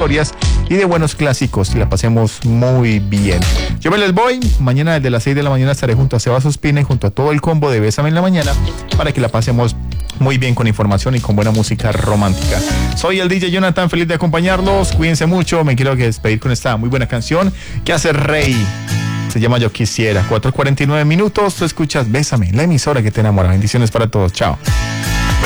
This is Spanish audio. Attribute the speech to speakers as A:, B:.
A: historias y de buenos clásicos y la pasemos muy bien. Yo me les voy. Mañana desde las 6 de la mañana estaré junto a Sebas Ospina y junto a todo el combo de Bésame en la Mañana para que la pasemos muy bien con información y con buena música romántica. Soy el DJ Jonathan, feliz de acompañarlos. Cuídense mucho. Me quiero despedir con esta muy buena canción que hace Rey. Se llama Yo Quisiera. 4:49 minutos. Tú escuchas Bésame, la emisora que te enamora. Bendiciones para todos. Chao.